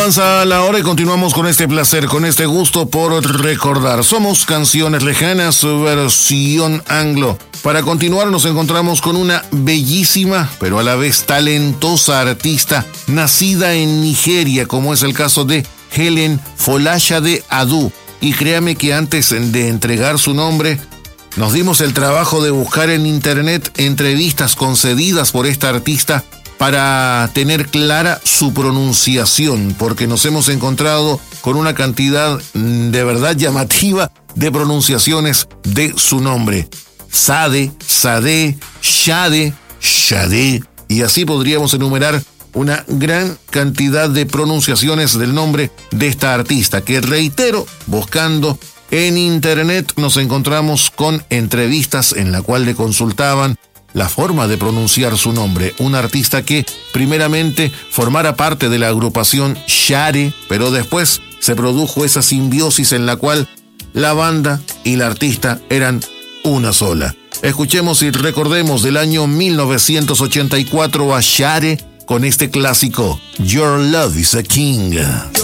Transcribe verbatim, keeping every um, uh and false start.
Avanza la hora y continuamos con este placer, con este gusto por recordar. Somos Canciones Lejanas, versión anglo. Para continuar nos encontramos con una bellísima, pero a la vez talentosa artista, nacida en Nigeria, como es el caso de Helen Folashade Adu. Y créame que antes de entregar su nombre, nos dimos el trabajo de buscar en internet entrevistas concedidas por esta artista para tener clara su pronunciación, porque nos hemos encontrado con una cantidad de verdad llamativa de pronunciaciones de su nombre. Sade, Sade, Shade, Shade, y así podríamos enumerar una gran cantidad de pronunciaciones del nombre de esta artista, que reitero, buscando en internet nos encontramos con entrevistas en la cual le consultaban la forma de pronunciar su nombre. Un artista que primeramente formara parte de la agrupación Shade, pero después se produjo esa simbiosis en la cual la banda y la artista eran una sola. Escuchemos y recordemos del año mil novecientos ochenta y cuatro a Shade con este clásico, Your Love is a King.